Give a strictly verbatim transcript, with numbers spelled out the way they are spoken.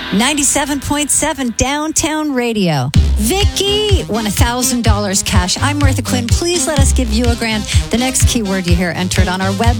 ninety-seven point seven Downtown Radio. Vicky won one thousand dollars cash. I'm Martha Quinn. Please let us give you a grand. The next keyword you hear entered on our website.